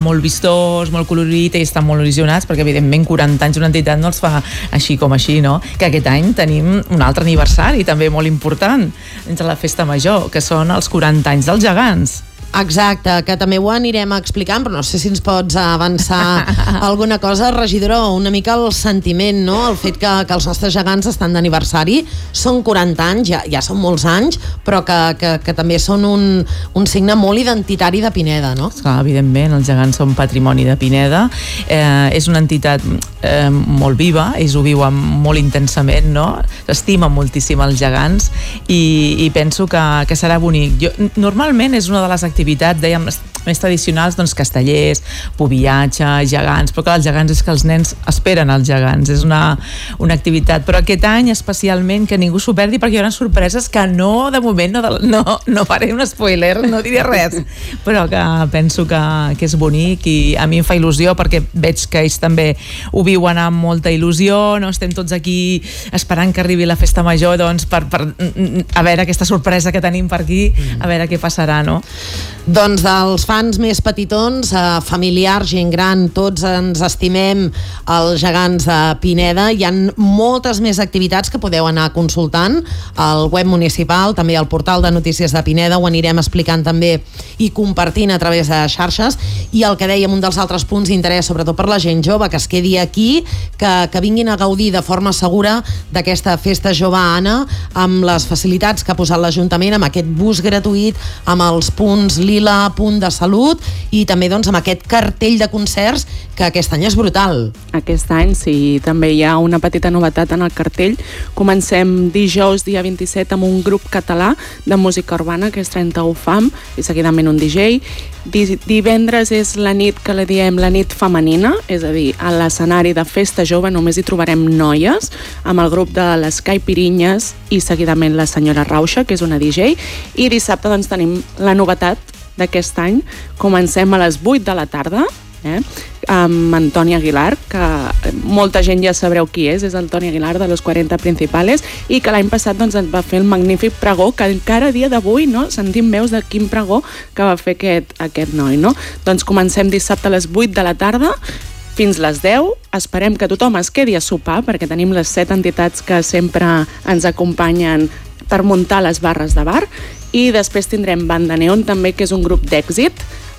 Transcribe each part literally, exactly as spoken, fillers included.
molt vistós, molt colorit, i estan molt il·lusionats, perquè evidentment quaranta anys d'una entitat no els fa així com així, no? Que aquest any tenim un altre aniversari també molt important entre la festa major, que són els quaranta anys dels gegants. Exacte, que també ho anirem explicant, però no sé si ens pots avançar alguna cosa, regidora, una mica el sentiment, no? El fet que, que els nostres gegants estan d'aniversari, són quaranta anys, ja, ja són molts anys, però que, que, que també són un, un signe molt identitari de Pineda, no? Clar, evidentment, els gegants són patrimoni de Pineda, eh, és una entitat eh, molt viva, ells ho viuen molt intensament, no? S'estimen moltíssim els gegants i, i penso que, que serà bonic. Jo, normalment és una de les activitats activitats, dèiem, més tradicionals, doncs castellers, pobillatge, gegants, però clar, els gegants és que els nens esperen els gegants, és una, una activitat, però aquest any especialment que ningú s'ho perdi perquè hi haurà sorpreses que no, de moment, no, no, no faré un spoiler, no diré res, però que penso que, que és bonic i a mi em fa il·lusió perquè veig que ells també ho viuen amb molta il·lusió, no estem tots aquí esperant que arribi la festa major, doncs, per, per a veure aquesta sorpresa que tenim per aquí, a veure què passarà, no? Doncs dels fans més petitons, eh, familiars, gent gran, tots ens estimem els gegants de Pineda. Hi ha moltes més activitats que podeu anar consultant al web municipal, també al portal de notícies de Pineda, ho anirem explicant també i compartint a través de xarxes. I el que dèiem, un dels altres punts d'interès, sobretot per la gent jove, que es quedi aquí, que, que vinguin a gaudir de forma segura d'aquesta festa jove Anna, amb les facilitats que ha posat l'Ajuntament, amb aquest bus gratuït, amb els punts lila, punt de salut, i també doncs amb aquest cartell de concerts que aquest any és brutal. Aquest any sí, també hi ha una petita novetat en el cartell. Comencem dijous dia vint-i-set amb un grup català de música urbana que és trenta u fam i seguidament un D J. Divendres és la nit que la diem la nit femenina, és a dir, a l'escenari de festa jove només hi trobarem noies, amb el grup de les Caipirinyes i seguidament la senyora Rauxa, que és una D J, i dissabte doncs tenim la novetat d'aquest any. Comencem a les vuit de la tarda, eh, amb Antoni Aguilar, que molta gent ja sabreu qui és, és el Toni Aguilar de Los quaranta Principales, i que l'any passat doncs, va fer el magnífic pregó, que encara a dia d'avui no, sentim veus de quin pregó que va fer aquest, aquest noi. No? Doncs comencem dissabte a les vuit de la tarda, fins les deu, esperem que tothom es quedi a sopar, perquè tenim les set entitats que sempre ens acompanyen per muntar les barres de bar, i després tindrem Banda Neon també, que és un grup d'èxit,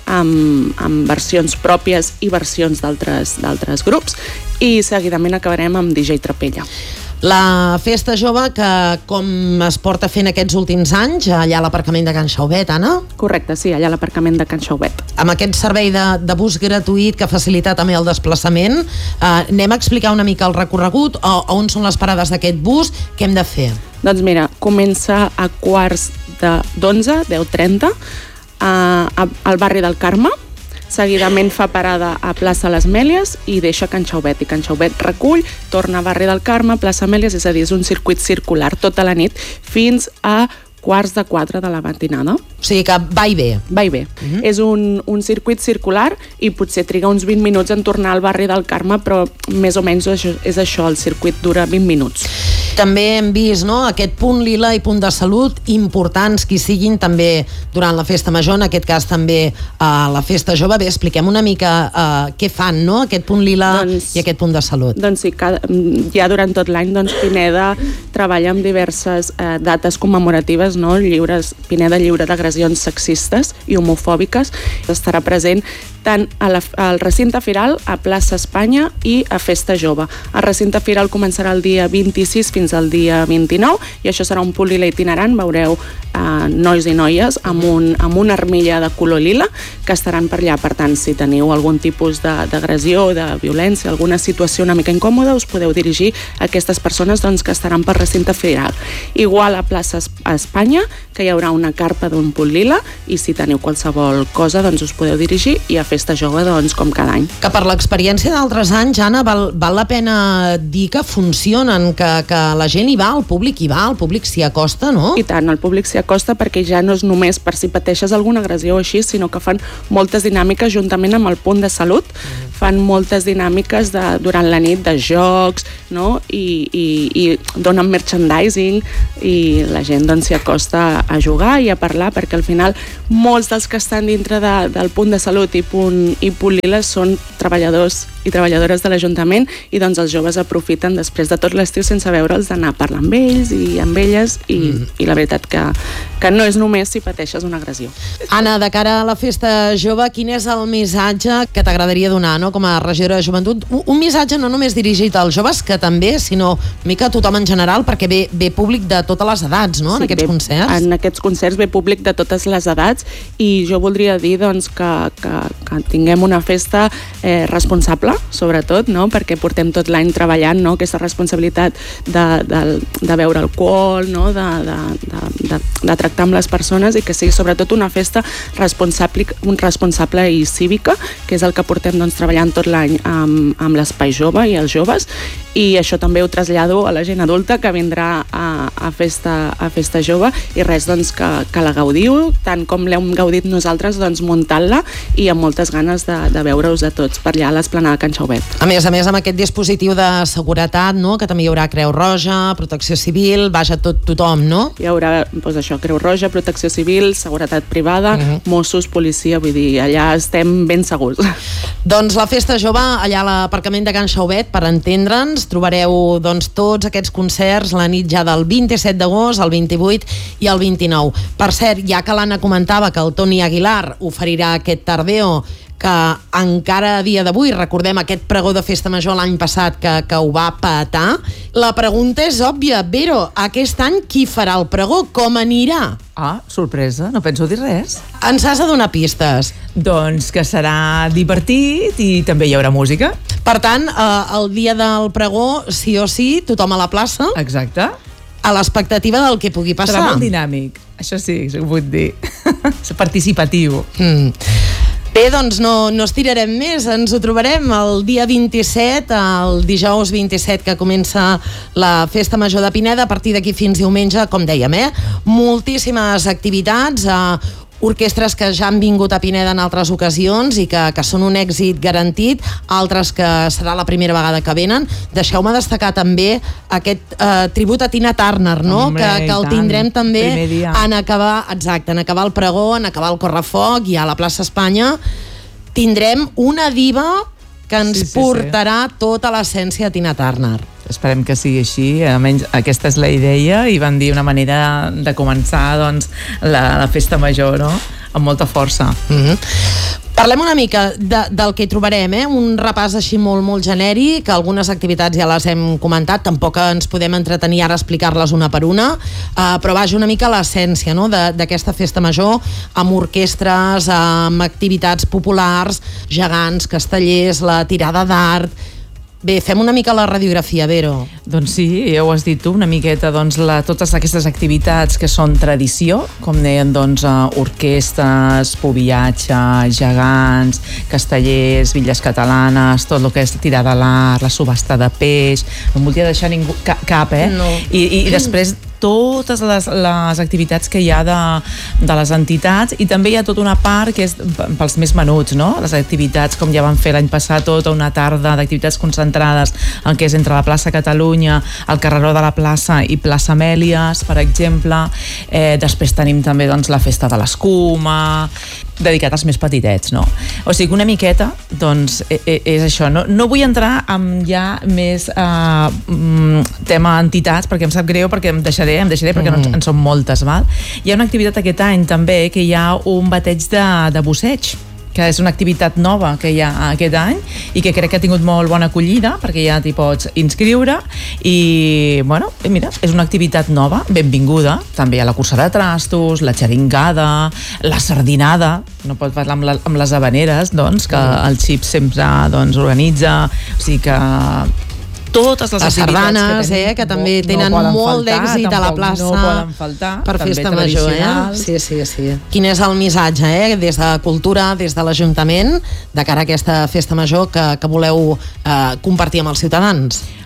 amb, amb versions pròpies i versions d'altres d'altres grups, i seguidament acabarem amb D J Trapella. La festa jove que com es porta fent aquests últims anys allà a l'aparcament de Can Xaubet, Anna? Correcte, sí, allà a l'aparcament de Can Xaubet. Amb aquest servei de, de bus gratuït que facilita també el desplaçament, eh, anem a explicar una mica el recorregut, o, on són les parades d'aquest bus, què hem de fer? Doncs mira, comença a quarts d'onze, deu trenta, a, a, al barri del Carme, seguidament fa parada a plaça Les Mèlies i deixa Can Xaubet, i Can Xaubet recull, torna a barri del Carme, plaça Mèlies, és a dir, és un circuit circular tota la nit fins a quarts de quatre de la matinada. O sigui que va i ve. Va i ve. Uh-huh. És un, un circuit circular i potser triga uns vint minuts en tornar al barri del Carme, però més o menys és, és això, el circuit dura vint minuts. També hem vist, no?, aquest punt lila i punt de salut importants que hi siguin també durant la festa major, en aquest cas també a uh, la festa jove. Bé, expliquem una mica uh, què fan, no?, aquest punt lila doncs, i aquest punt de salut. Doncs sí, cada, ja durant tot l'any doncs, Pineda treballa amb diverses uh, dates commemoratives, no?, lliures, Pineda lliure d'agressions sexistes i homofòbiques. Estarà present tant a la, al recinte firal, a plaça Espanya i a festa jove. El recinte firal començarà el dia vint-i-sis fins al dia vint-i-nou i això serà un punt lila itinerant, veureu eh, nois i noies amb, un, amb una armilla de color lila que estaran per allà. Per tant, si teniu algun tipus d'agressió, de, de violència, alguna situació una mica incòmoda, us podeu dirigir a aquestes persones doncs, que estaran per recinte firal. Igual a plaça Espanya, que hi haurà una carpa d'un punt lila, i si teniu qualsevol cosa doncs us podeu dirigir, i a festa jove doncs, com cada any. Que per l'experiència d'altres anys, Anna, val, val la pena dir que funcionen, que, que la gent hi va, el públic hi va, el públic s'hi acosta, no? I tant, el públic s'hi acosta perquè ja no és només per si pateixes alguna agressió o així, sinó que fan moltes dinàmiques juntament amb el punt de salut, mm. fan moltes dinàmiques de, durant la nit de jocs, no? I, i, i donen merchandising i la gent doncs, s'hi acosta a jugar i a parlar, perquè al final molts dels que estan dintre de, del punt de salut i punt, i punt lila són treballadors i treballadores de l'Ajuntament, i doncs els joves aprofiten després de tot l'estiu sense veure'ls d'anar a parlar amb ells i amb elles, i, mm. i la veritat que, que no és només si pateixes una agressió. Anna, de cara a la festa jove, quin és el missatge que t'agradaria donar, no?, com a regidora de joventut? Un, un missatge no només dirigit als joves, que també, sinó una mica a tothom en general, perquè ve, ve públic de totes les edats, no?, sí, en aquests ve, concerts. En aquests concerts ve públic de totes les edats, i jo voldria dir doncs, que, que, que tinguem una festa eh, responsable, sobretot, no?, perquè portem tot l'any treballant, no?, aquesta responsabilitat de, de, de beure alcohol, no?, de, de, de, de, de tractar amb les persones, i que sigui sobretot una festa responsable, un responsable i cívica, que és el que portem doncs, treballant tot l'any amb, amb l'Espai Jove i els joves, i això també ho trasllado a la gent adulta que vindrà a, a, festa, a festa jove, i res, doncs, que, que la gaudiu, tant com l'hem gaudit nosaltres, doncs, muntant-la, i amb moltes ganes de, de veure-us a tots per allà a l'esplanada Can Xauvet. A més a més, amb aquest dispositiu de seguretat, no?, que també hi haurà Creu Roja, Protecció Civil, vaja, tot tothom, no? Hi haurà, doncs això, Creu Roja, Protecció Civil, seguretat privada, uh-huh. Mossos, policia, vull dir, allà estem ben segurs. Doncs la festa jove, allà a l'aparcament de Can Xauvet, per entendre'ns, trobareu doncs, tots aquests concerts la nit ja del vint-i-set d'agost, el vint-i-vuit i el vint-i-nou. Per cert, ja que l'Anna comentava que el Toni Aguilar oferirà aquest Tardeo, que encara a dia d'avui, recordem aquest pregó de festa major l'any passat que, que ho va petar, la pregunta és òbvia. Vero, aquest any qui farà el pregó? Com anirà? Ah, sorpresa, no penso dir res. Ens has de donar pistes. Doncs que serà divertit i també hi haurà música. Per tant, eh, el dia del pregó, sí o sí, tothom a la plaça. Exacte. A l'expectativa del que pugui passar. Serà molt dinàmic, això sí, ho vull dir. Participatiu. Mm. Bé, doncs no, no estirarem més, ens ho trobarem el dia vint-i-set, el dijous vint-i-set, que comença la Festa Major de Pineda, a partir d'aquí fins diumenge, com dèiem, eh? Moltíssimes activitats, eh? Orquestres que ja han vingut a Pineda en altres ocasions i que, que són un èxit garantit, altres que serà la primera vegada que venen. Deixeu-me destacar també aquest eh, tribut a Tina Turner, no? Hombre, que, que el tindrem també en acabar, exacte, en acabar el pregó, en acabar el correfoc, i a la plaça Espanya tindrem una diva que ens sí, sí, portarà sí. tota l'essència de Tina Turner. Esperem que sigui així, almenys aquesta és la idea, i van dir una manera de començar doncs, la, la festa major, no?, amb molta força. Mm-hmm. Parlem una mica de, del que hi trobarem, eh? Un repàs així molt, molt genèric, algunes activitats ja les hem comentat, tampoc ens podem entretenir ara a explicar-les una per una, uh, però vaja, una mica l'essència, no?, d'aquesta festa major, amb orquestres, amb activitats populars, gegants, castellers, la tirada d'art. Bé, fem una mica la radiografia, Vero. Doncs sí, ja ho has dit tu, una miqueta, doncs, la, totes aquestes activitats que són tradició, com deien, doncs, uh, orquestres, pobillatge, gegants, castellers, villes catalanes, tot el que és tirada a l'art, la subhasta de peix, no em volia deixar ningú, ca, cap, eh? No. I, i, i després totes les, les activitats que hi ha de, de les entitats, i també hi ha tota una part que és pels més menuts, no? Les activitats, com ja van fer l'any passat, tota una tarda d'activitats concentrades en què és entre la plaça Catalunya, el carreró de la plaça i plaça Amèlies, per exemple. Eh, després tenim també doncs, la festa de l'escuma, dedicat als més petitets, no? O sigui, una miqueta, doncs, és això. No, no vull entrar en ja més eh, tema entitats, perquè em sap greu, perquè em deixaré, em deixaré perquè mm. no, en són moltes, val? Hi ha una activitat aquest any també, que hi ha un bateig de, de busseig, que és una activitat nova que hi ha aquest any i que crec que ha tingut molt bona acollida, perquè ja t'hi pots inscriure, i bueno, mira, és una activitat nova, benvinguda. També hi ha la cursa de trastos, la xeringada, la sardinada, no pots parlar amb, la, amb les habaneres, doncs, que el Xip sempre doncs, organitza, o sigui que totes les, les sardanes, que, tenim, eh, que també no, tenen no molt d'èxit a la plaça, no poden faltar, per festa major, eh? Sí, sí, sí. Quin és el missatge, eh, des de Cultura, des de l'Ajuntament, de cara a aquesta festa major que, que voleu eh, compartir amb els ciutadans?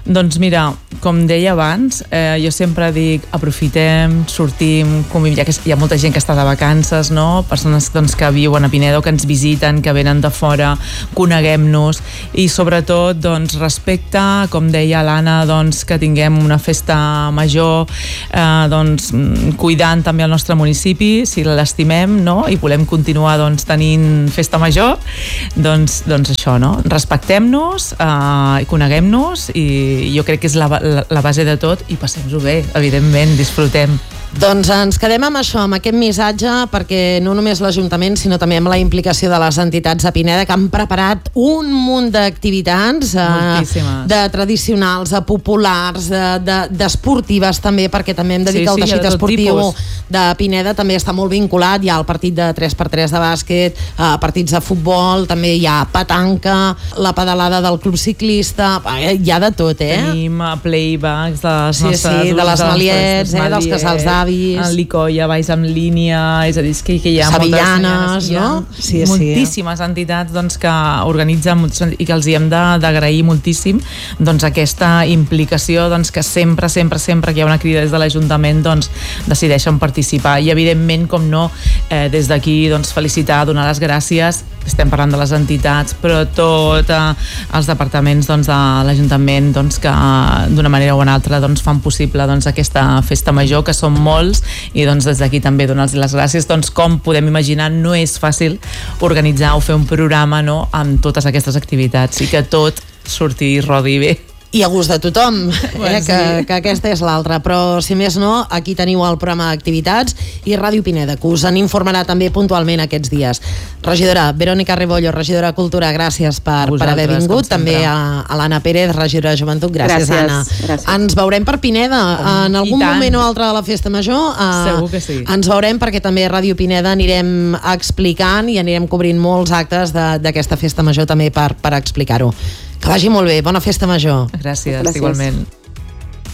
Doncs mira, com deia abans, eh, jo sempre dic aprofitem, sortim, convivim, ja que hi ha molta gent que està de vacances, no? Persones doncs, que viuen a Pineda o que ens visiten, que venen de fora, coneguem-nos i sobretot doncs, respecte, com deia l'Anna, doncs, que tinguem una festa major, eh, doncs, cuidant també el nostre municipi, si l'estimem, no? I volem continuar doncs, tenint festa major, doncs, doncs això, no? Respectem-nos, eh, coneguem-nos i jo crec que és la, la, la base de tot i passem-ho bé, evidentment, disfrutem. Doncs ens quedem amb això, amb aquest missatge, perquè no només l'Ajuntament, sinó també amb la implicació de les entitats de Pineda, que han preparat un munt d'activitats, eh, de tradicionals, de populars, d'esportives de, de, també, perquè també hem de dir sí, que el teixit sí, esportiu tipus. de Pineda també està molt vinculat, hi ha el partit de tres per tres de bàsquet, eh, partits de futbol, també hi ha petanca, la pedalada del club ciclista, eh, hi ha de tot, eh? Tenim playbacks de les sí, nostres... Sí, de les maliets, eh, dels casals d'avis. En Licoia, Valls en línia, és a dir, que, que hi ha Sevillanes, moltes, no? Sí, moltíssimes sí. entitats doncs, que organitzen i que els hi hem d'agrair moltíssim doncs, aquesta implicació doncs, que sempre, sempre, sempre que hi ha una crida des de l'Ajuntament doncs, decideixen participar i evidentment, com no, eh, des d'aquí doncs, felicitar, donar les gràcies, estem parlant de les entitats, però tots eh, els departaments doncs, de l'Ajuntament doncs, que d'una manera o una altra doncs, fan possible doncs, aquesta festa major, que són molts, i doncs des d'aquí també donar-los les gràcies. Doncs com podem imaginar, no és fàcil organitzar o fer un programa, no?, amb totes aquestes activitats i que tot surti i rodi bé. I a gust de tothom, eh, que, que aquesta és l'altra, però si més no, aquí teniu el programa d'activitats i Ràdio Pineda, que us en informarà també puntualment aquests dies. Regidora Verònica Rebollo, regidora de Cultura, gràcies per, per haver vingut, també a, a l'Anna Pérez, regidora de Joventut, gràcies, gràcies Anna. Gràcies. Ens veurem per Pineda en algun moment o altre de la festa major. Segur que sí. Ens veurem perquè també a Ràdio Pineda anirem explicant i anirem cobrint molts actes d'aquesta festa major també per, per explicar-ho. Que vagi molt bé, bona festa major. Gràcies, Gràcies. igualment.